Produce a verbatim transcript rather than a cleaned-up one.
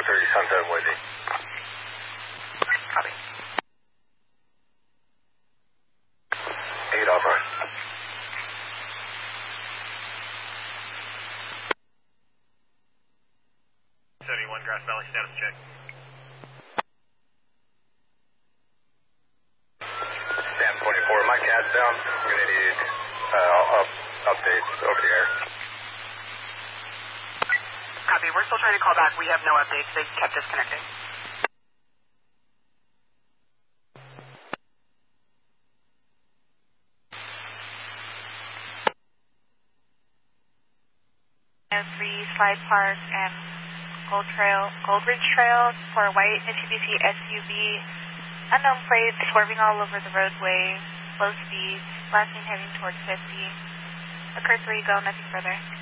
thirty Sunset Windy. Copy. eight Alpha. seventy-one Grass Valley, status check. Stamp twenty-four, my cat's down. I'm going to need uh, up, updates over the air. Copy. We're still trying to call back. We have no updates. They kept disconnecting. three Slide Park and Gold Trail, Goldridge Trail for a white Mitsubishi S U V, unknown plates, swerving all over the roadway, low speeds, last seen heading towards fifty. Occurred three, go, nothing further.